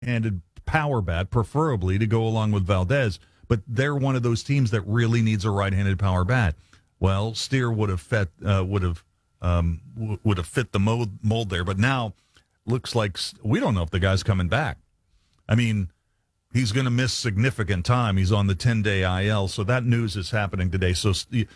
right-handed power bat, preferably to go along with Valdez, but they're one of those teams that really needs a right-handed power bat. Well, Steer would have fit the mold there, but now looks like we don't know if the guy's coming back. I mean, he's going to miss significant time. He's on the 10-day IL, so that news is happening today. So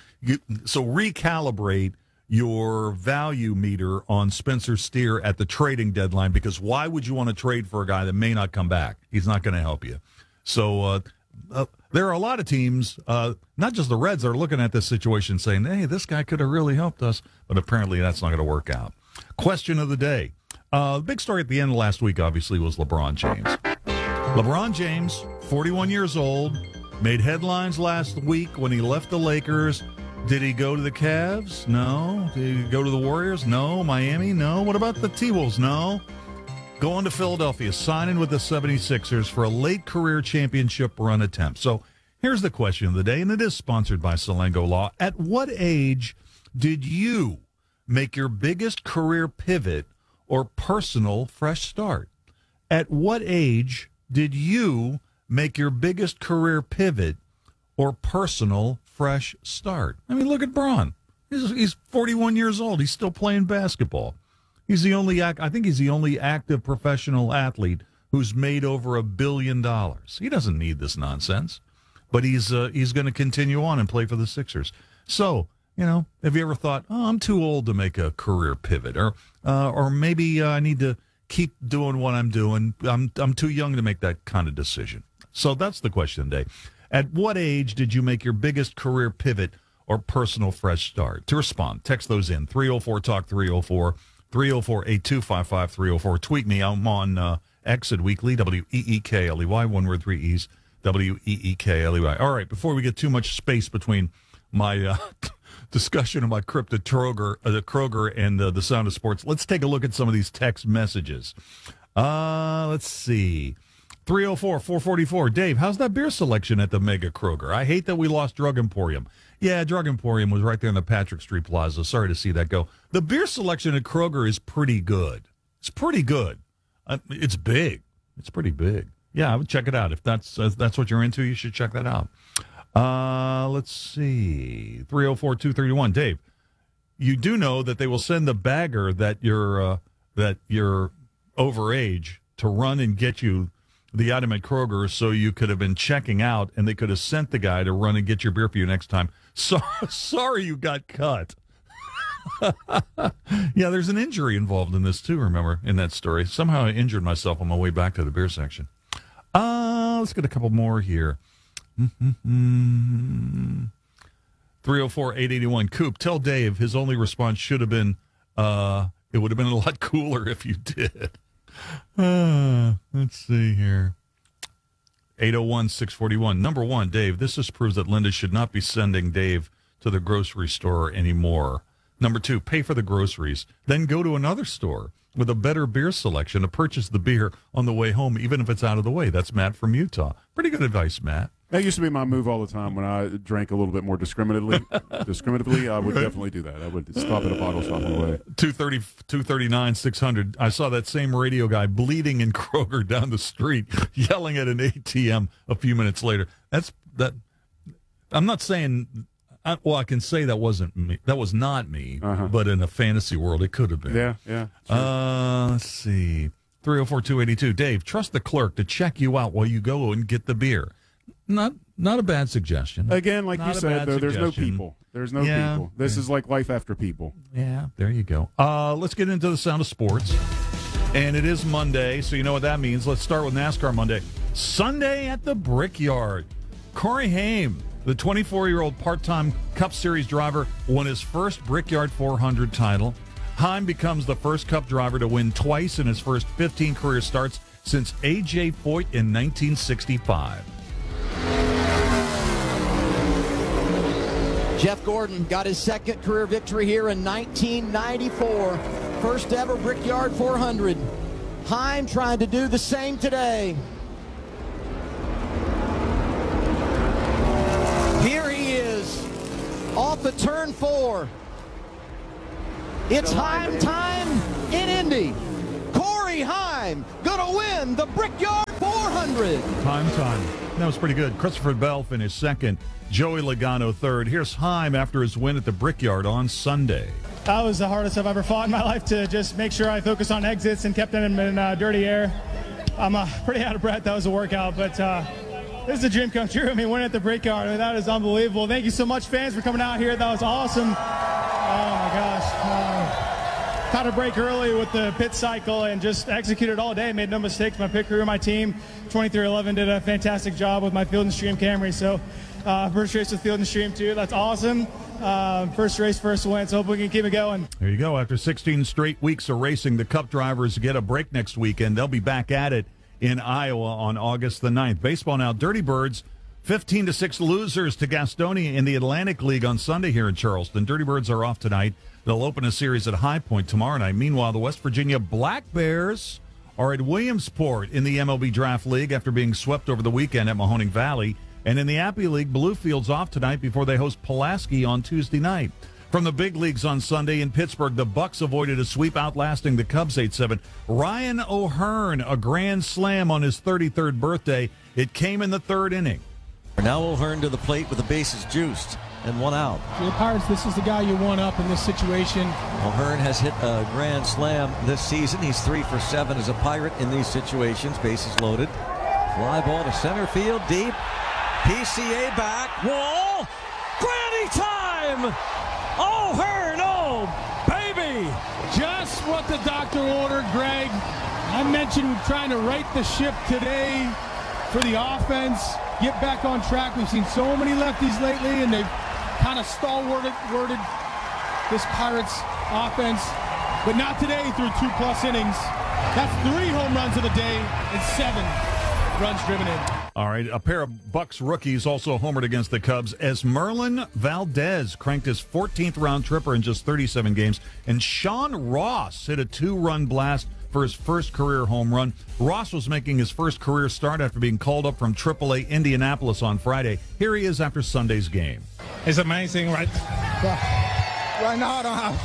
recalibrate your value meter on Spencer Steer at the trading deadline, because why would you want to trade for a guy that may not come back? He's not going to help you. So there are a lot of teams, not just the Reds, that are looking at this situation saying, hey, this guy could have really helped us, but apparently that's not going to work out. Question of the day. The big story at the end of last week, obviously, was LeBron James. LeBron James, 41 years old, made headlines last week when he left the Lakers. Did he go to the Cavs? No. Did he go to the Warriors? No. Miami? No. What about the T-Wolves? No. Going to Philadelphia, signing with the 76ers for a late career championship run attempt. So here's the question of the day, and it is sponsored by Salengo Law. At what age did you make your biggest career pivot or personal fresh start? At what age did you make your biggest career pivot or personal fresh start? I mean, look at Bron. He's 41 years old. He's still playing basketball. I think he's the only active professional athlete who's made over $1 billion. He doesn't need this nonsense, but he's going to continue on and play for the Sixers. So, have you ever thought, oh, I'm too old to make a career pivot, or maybe I need to keep doing what I'm doing. I'm too young to make that kind of decision. So that's the question today. At what age did you make your biggest career pivot or personal fresh start? To respond, text those in. 304-TALK 304, 304-8255 304. Tweet me. I'm on X at Weekly, WEEKLEY, one word, 3 E's, WEEKLEY. All right, before we get too much space between my discussion of my cryptid Kroger and the Sound of Sports, let's take a look at some of these text messages. Let's see. 304-444. Dave, how's that beer selection at the Mega Kroger? I hate that we lost Drug Emporium. Yeah, Drug Emporium was right there in the Patrick Street Plaza. Sorry to see that go. The beer selection at Kroger is pretty good. It's pretty good. It's big. It's pretty big. Yeah, I would check it out. If that's what you're into, you should check that out. Let's see. 304-231. Dave, you do know that they will send the bagger that you're over age to run and get you the item at Kroger, so you could have been checking out and they could have sent the guy to run and get your beer for you next time. So sorry you got cut. Yeah, there's an injury involved in this too, remember, in that story. Somehow I injured myself on my way back to the beer section. Let's get a couple more here. 304-881. Coop, tell Dave his only response should have been, it would have been a lot cooler if you did. Let's see here. 801-641. Number one, Dave, this just proves that Linda should not be sending Dave to the grocery store anymore. Number two, pay for the groceries. Then go to another store with a better beer selection to purchase the beer on the way home, even if it's out of the way. That's Matt from Utah. Pretty good advice, Matt. That used to be my move all the time when I drank a little bit more discriminatively. I would definitely do that. I would stop at a bottle shop on the way. 239, 600. I saw that same radio guy bleeding in Kroger down the street, yelling at an ATM a few minutes later. I'm not saying. I can say that wasn't me. That was not me. But in a fantasy world, it could have been. Yeah. Sure. Let's see. 304-282. Dave, trust the clerk to check you out while you go and get the beer. Not a bad suggestion. Again, like you said, though, there's no people. There's no people. This is like life after people. Yeah, there you go. Let's get into the Sound of Sports. And it is Monday, so you know what that means. Let's start with NASCAR Monday. Sunday at the Brickyard. Corey Haim, the 24-year-old part-time Cup Series driver, won his first Brickyard 400 title. Haim becomes the first Cup driver to win twice in his first 15 career starts since A.J. Foyt in 1965. Jeff Gordon got his second career victory here in 1994. First ever Brickyard 400. Haim trying to do the same today. Here he is, off of turn 4. It's Haim time in Indy. Corey Corey Heim going to win the Brickyard 400. Time. That was pretty good. Christopher Bell finished second. Joey Logano third. Here's Heim after his win at the Brickyard on Sunday. That was the hardest I've ever fought in my life, to just make sure I focus on exits and kept them in dirty air. I'm pretty out of breath. That was a workout, but this is a dream come true. I mean, winning at the Brickyard, that is unbelievable. Thank you so much, fans, for coming out here. That was awesome. Oh, my gosh. Caught a break early with the pit cycle and just executed all day. Made no mistakes. My pit crew, my team, 2311, did a fantastic job with my Field & Stream Camry. So first race with Field & Stream, too. That's awesome. First race, first win. So hope we can keep it going. There you go. After 16 straight weeks of racing, the Cup drivers get a break next weekend. They'll be back at it in Iowa on August the 9th. Baseball now. Dirty Birds, 15-6 losers to Gastonia in the Atlantic League on Sunday here in Charleston. Dirty Birds are off tonight. They'll open a series at High Point tomorrow night. Meanwhile, the West Virginia Black Bears are at Williamsport in the MLB Draft League after being swept over the weekend at Mahoning Valley. And in the Appy League, Bluefield's off tonight before they host Pulaski on Tuesday night. From the big leagues on Sunday in Pittsburgh, the Bucks avoided a sweep, outlasting the Cubs 8-7. Ryan O'Hearn, a grand slam on his 33rd birthday. It came in the third inning. Now O'Hearn to the plate with the bases juiced and one out. For the Pirates, this is the guy you want up in this situation. O'Hearn has hit a grand slam this season. He's 3 for 7 as a Pirate in these situations. Bases loaded. Fly ball to center field, deep. PCA back, wall, granny time! O'Hearn, oh, baby! Just what the doctor ordered, Greg. I mentioned trying to right the ship today for the offense, get back on track. We've seen so many lefties lately, and they've kind of stalwarted this Pirates offense, but not today through 2+ innings. That's 3 home runs of the day and 7 runs driven in. All right, a pair of Bucks rookies also homered against the Cubs as Merlin Valdez cranked his 14th round tripper in just 37 games, and Sean Ross hit a 2-run blast for his first career home run. Ross was making his first career start after being called up from AAA Indianapolis on Friday. Here he is after Sunday's game. It's amazing, right? Right now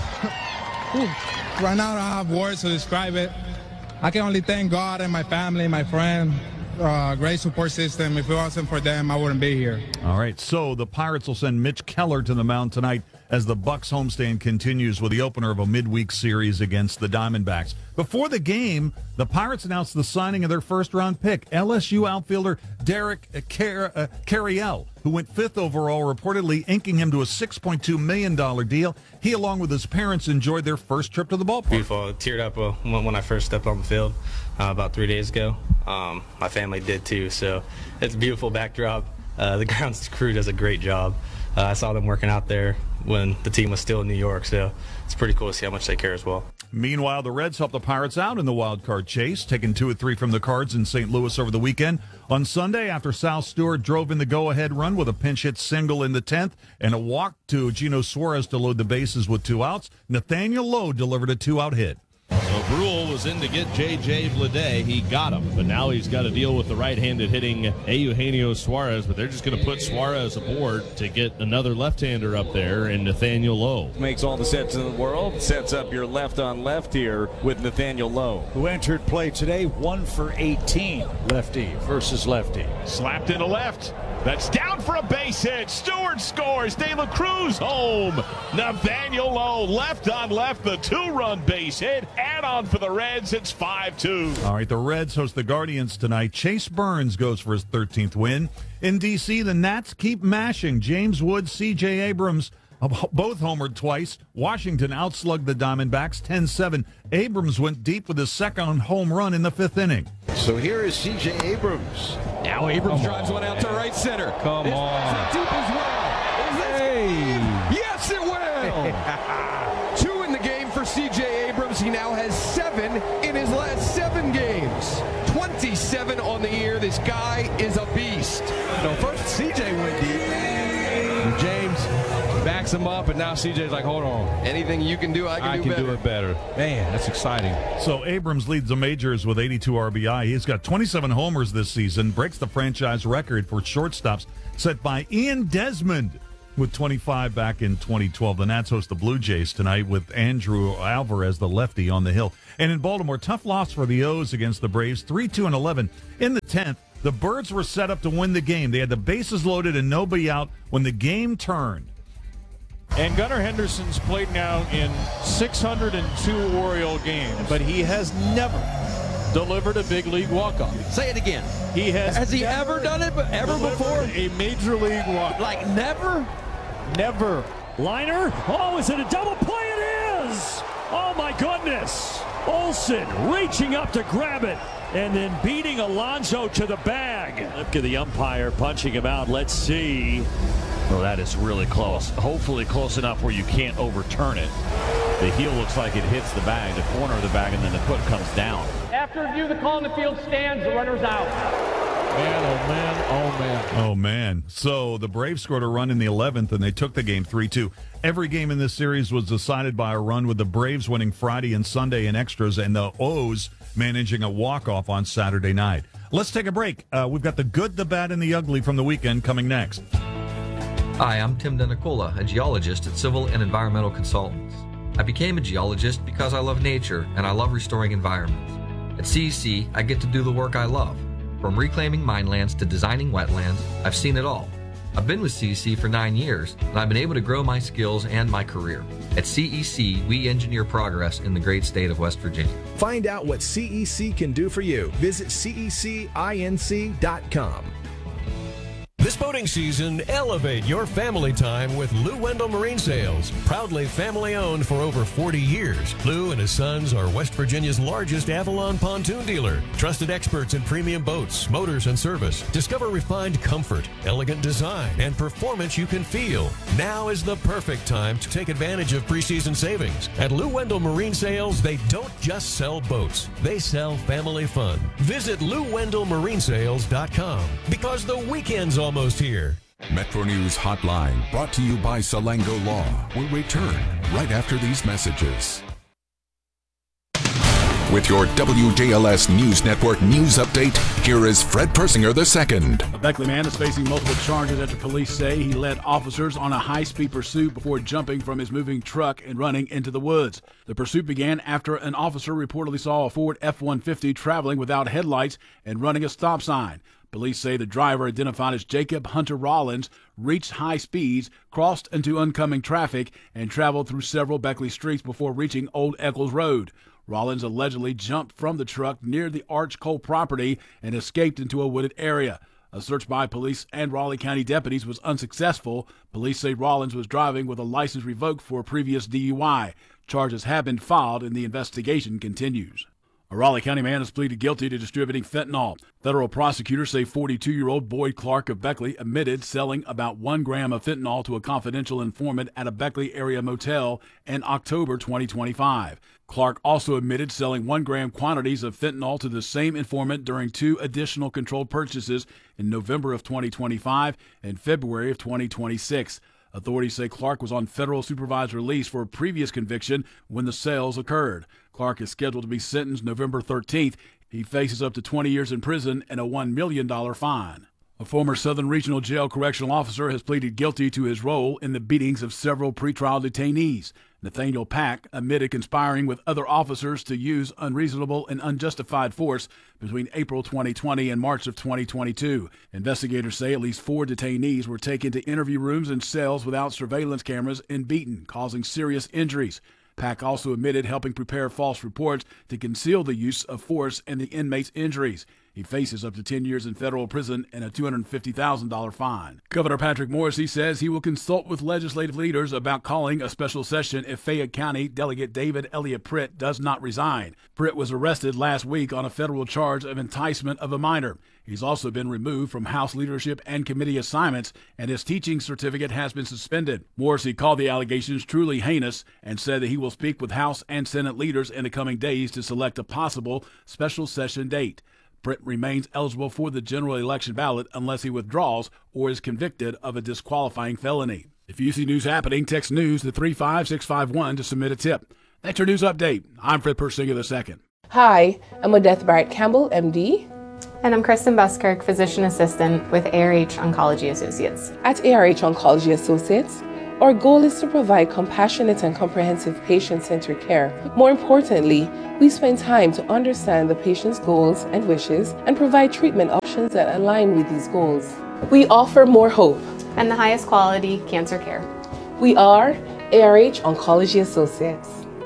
I don't have words to describe it. I can only thank God and my family, my friend. Great support system. If it wasn't for them, I wouldn't be here. All right, so the Pirates will send Mitch Keller to the mound tonight as the Bucks homestand continues with the opener of a midweek series against the Diamondbacks. Before the game, the Pirates announced the signing of their first-round pick, LSU outfielder Derek Carriel, who went 5th overall, reportedly inking him to a $6.2 million deal. He, along with his parents, enjoyed their first trip to the ballpark. Beautiful. I teared up when I first stepped on the field about 3 days ago. My family did too, so it's a beautiful backdrop. The grounds crew does a great job. I saw them working out there when the team was still in New York, so it's pretty cool to see how much they care as well. Meanwhile, the Reds helped the Pirates out in the wild card chase, taking 2 of 3 from the Cards in St. Louis over the weekend. On Sunday, after Sal Stewart drove in the go-ahead run with a pinch hit single in the 10th and a walk to Gino Suarez to load the bases with 2 outs, Nathaniel Lowe delivered a 2-out hit. So Brule was in to get J.J. Bleday. He got him, but now he's got to deal with the right-handed hitting Eugenio Suarez, but they're just going to put Suarez aboard to get another left-hander up there in Nathaniel Lowe. Makes all the sense in the world. Sets up your left-on-left here with Nathaniel Lowe, who entered play today 1 for 18, lefty versus lefty. Slapped into left. That's down for a base hit. Stewart scores. De La Cruz home. Nathaniel Lowe left on left, the 2-run base hit. Add on for the Reds. It's 5-2. All right, the Reds host the Guardians tonight. Chase Burns goes for his 13th win. In D.C., the Nats keep mashing. James Wood, C.J. Abrams both homered twice. Washington outslugged the Diamondbacks 10-7. Abrams went deep with his second home run in the 5th inning. So here is C.J. Abrams. Now Abrams drives one out to right center. Come on. Deep as well. Hey. Yes, it will. 2 in the game for C.J. Abrams. He now has 7 in his last 7 games. 27 on the year. This guy is a beast. No, first C.J. went deep. James backs him up, and now C.J.'s like, hold on. Anything you can do, I can do it better. Man, that's exciting. So Abrams leads the majors with 82 RBI. He's got 27 homers this season, breaks the franchise record for shortstops set by Ian Desmond. with 25 back in 2012. The Nats host the Blue Jays tonight with Andrew Alvarez, the lefty, on the hill. And in Baltimore, tough loss for the O's against the Braves, 3-2-11. In the 10th, the Birds were set up to win the game. They had the bases loaded and nobody out when the game turned. And Gunnar Henderson's played now in 602 Oriole games, but he has never delivered a big league walk-off. Say it again. Has he ever done it ever before? A major league walk-off. Like never? Never. Liner. Oh, is it a double play? It is! Oh, my goodness. Olsen reaching up to grab it and then beating Alonso to the bag. Look at the umpire punching him out. Let's see. Well, that is really close. Hopefully close enough where you can't overturn it. The heel looks like it hits the bag, the corner of the bag, and then the foot comes down. After review, the call in the field stands. The runner's out. Man, oh, man, oh, man. Oh, man. So the Braves scored a run in the 11th, and they took the game 3-2. Every game in this series was decided by a run, with the Braves winning Friday and Sunday in extras and the O's managing a walk-off on Saturday night. Let's take a break. We've got the good, the bad, and the ugly from the weekend coming next. Hi, I'm Tim Denicola, a geologist at Civil and Environmental Consultants. I became a geologist because I love nature and I love restoring environments. At CEC, I get to do the work I love. From reclaiming minelands to designing wetlands, I've seen it all. I've been with CEC for 9 years, and I've been able to grow my skills and my career. At CEC, we engineer progress in the great state of West Virginia. Find out what CEC can do for you. Visit cecinc.com. This boating season, elevate your family time with Lou Wendell Marine Sales. Proudly family-owned for over 40 years, Lou and his sons are West Virginia's largest Avalon pontoon dealer. Trusted experts in premium boats, motors, and service. Discover refined comfort, elegant design, and performance you can feel. Now is the perfect time to take advantage of preseason savings. At Lou Wendell Marine Sales, they don't just sell boats. They sell family fun. Visit LouWendellMarineSales.com because the weekend's almost here. Metro News Hotline, brought to you by Salango Law, will return right after these messages. With your WJLS News Network news update, here is Fred Persinger II. A Beckley man is facing multiple charges after police say he led officers on a high-speed pursuit before jumping from his moving truck and running into the woods. The pursuit began after an officer reportedly saw a Ford F-150 traveling without headlights and running a stop sign. Police say the driver, identified as Jacob Hunter Rollins, reached high speeds, crossed into oncoming traffic, and traveled through several Beckley streets before reaching Old Eccles Road. Rollins allegedly jumped from the truck near the Arch Coal property and escaped into a wooded area. A search by police and Raleigh County deputies was unsuccessful. Police say Rollins was driving with a license revoked for a previous DUI. Charges have been filed and the investigation continues. A Raleigh County man has pleaded guilty to distributing fentanyl. Federal prosecutors say 42-year-old Boyd Clark of Beckley admitted selling about 1 gram of fentanyl to a confidential informant at a Beckley area motel in October 2025. Clark also admitted selling 1 gram quantities of fentanyl to the same informant during 2 additional controlled purchases in November of 2025 and February of 2026. Authorities say Clark was on federal supervised release for a previous conviction when the sales occurred. Clark is scheduled to be sentenced November 13th. He faces up to 20 years in prison and a $1 million fine. A former Southern Regional Jail correctional officer has pleaded guilty to his role in the beatings of several pretrial detainees. Nathaniel Pack admitted conspiring with other officers to use unreasonable and unjustified force between April 2020 and March of 2022. Investigators say at least 4 detainees were taken to interview rooms and cells without surveillance cameras and beaten, causing serious injuries. Pack also admitted helping prepare false reports to conceal the use of force and the inmates' injuries. He faces up to 10 years in federal prison and a $250,000 fine. Governor Patrick Morrisey says he will consult with legislative leaders about calling a special session if Fayette County Delegate David Elliott Pritt does not resign. Pritt was arrested last week on a federal charge of enticement of a minor. He's also been removed from House leadership and committee assignments, and his teaching certificate has been suspended. Morrisey called the allegations truly heinous and said that he will speak with House and Senate leaders in the coming days to select a possible special session date. Pritt remains eligible for the general election ballot unless he withdraws or is convicted of a disqualifying felony. If you see news happening, text news to 35651 to submit a tip. That's your news update. I'm Fred Persinger II. Hi, I'm Odette Barrett Campbell, MD. And I'm Kristen Buskirk, Physician Assistant with ARH Oncology Associates. At ARH Oncology Associates, our goal is to provide compassionate and comprehensive patient-centered care. More importantly, we spend time to understand the patient's goals and wishes and provide treatment options that align with these goals. We offer more hope and the highest quality cancer care. We are ARH Oncology Associates.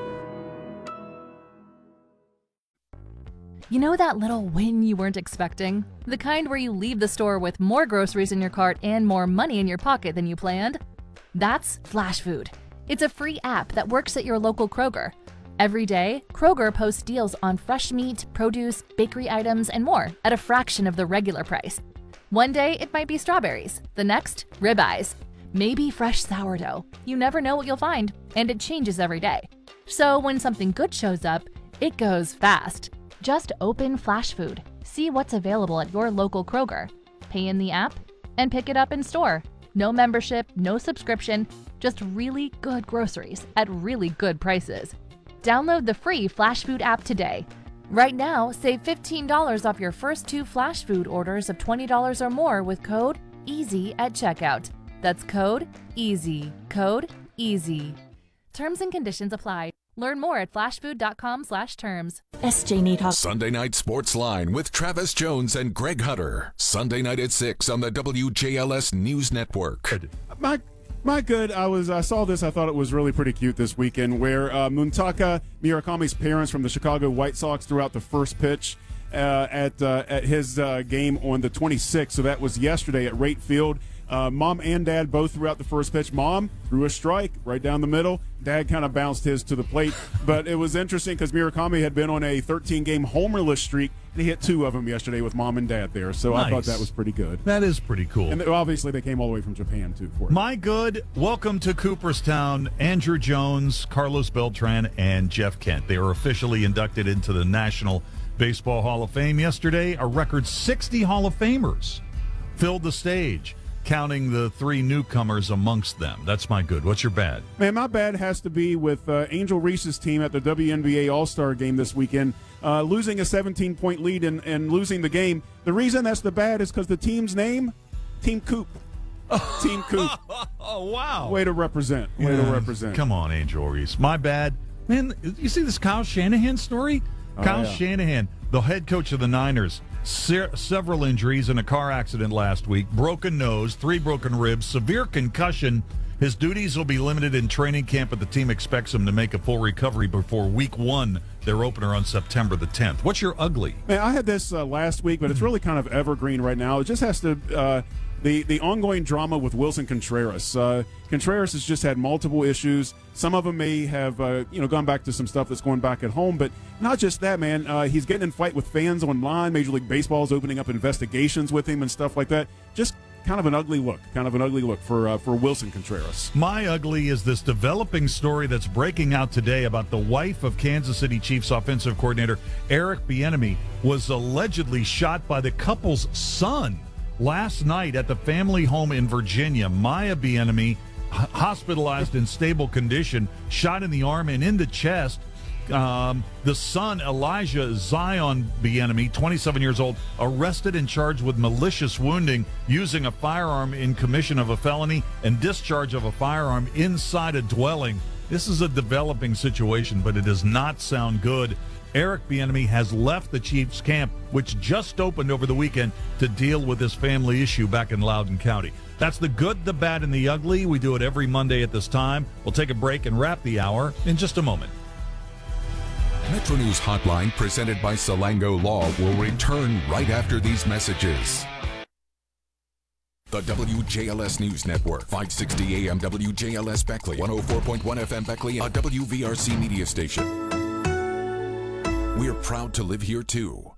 You know that little win you weren't expecting? The kind where you leave the store with more groceries in your cart and more money in your pocket than you planned? That's Flash Food. It's a free app that works at your local Kroger. Every day, Kroger posts deals on fresh meat, produce, bakery items, and more at a fraction of the regular price. One day, it might be strawberries. The next, ribeyes. Maybe fresh sourdough. You never know what you'll find, and it changes every day. So when something good shows up, it goes fast. Just open Flash Food, see what's available at your local Kroger, pay in the app, and pick it up in store. No membership, no subscription, just really good groceries at really good prices. Download the free Flash Food app today. Right now, save $15 off your first 2 Flash Food orders of $20 or more with code EASY at checkout. That's code EASY. Code EASY. Terms and conditions apply. Learn more at flashfood.com/terms. SJ Needham. Sunday Night Sports Line with Travis Jones and Greg Hutter. Sunday night at 6 on the WJLS News Network. My good, I saw this. I thought it was really pretty cute this weekend where Muntaka Murakami's parents from the Chicago White Sox threw out the first pitch at his game on the 26th. So that was yesterday at Rate Field. Mom and Dad both threw out the first pitch. Mom threw a strike right down the middle. Dad kind of bounced his to the plate. But it was interesting because Murakami had been on a 13-game homerless streak, and he hit 2 of them yesterday with Mom and Dad there. So nice. I thought that was pretty good. That is pretty cool. And obviously they came all the way from Japan, too, for it. My good, welcome to Cooperstown, Andrew Jones, Carlos Beltran, and Jeff Kent. They are officially inducted into the National Baseball Hall of Fame yesterday. A record 60 Hall of Famers filled the stage, counting the 3 newcomers amongst them. That's my good. What's your bad? Man, my bad has to be with Angel Reese's team at the WNBA All-Star Game this weekend, losing a 17-point lead and losing the game. The reason that's the bad is because the team's name, Team Coop. Team Coop. Oh, wow. Way to represent. Way to represent. Come on, Angel Reese. My bad. Man, you see this Kyle Shanahan story? Kyle Shanahan, the head coach of the Niners, several injuries in a car accident last week, broken nose, 3 broken ribs, severe concussion. His duties will be limited in training camp, but the team expects him to make a full recovery before week 1, their opener on September the 10th. What's your ugly? Man, I had this last week, but it's really kind of evergreen right now. It just has to the ongoing drama with Wilson Contreras. Contreras has just had multiple issues. Some of them may have gone back to some stuff that's going back at home, but not just that, man. He's getting in fight with fans online. Major League Baseball is opening up investigations with him and stuff like that. Just kind of an ugly look for Wilson Contreras. My ugly is this developing story that's breaking out today about the wife of Kansas City Chiefs offensive coordinator Eric Bieniemy was allegedly shot by the couple's son last night at the family home in Virginia. Maya Bieniemy, hospitalized in stable condition, shot in the arm and in the chest. The son, Elijah Zion Bieniemy, 27 years old, arrested and charged with malicious wounding, using a firearm in commission of a felony, and discharge of a firearm inside a dwelling. This is a developing situation, but it does not sound good. Eric Bieniemy has left the Chiefs camp, which just opened over the weekend, to deal with this family issue back in Loudoun County. That's the good, the bad, and the ugly. We do it every Monday at this time. We'll take a break and wrap the hour in just a moment. Metro News Hotline, presented by Salango Law, will return right after these messages. The WJLS News Network, 560 AM WJLS Beckley, 104.1 FM Beckley, a WVRC media station. We're proud to live here, too.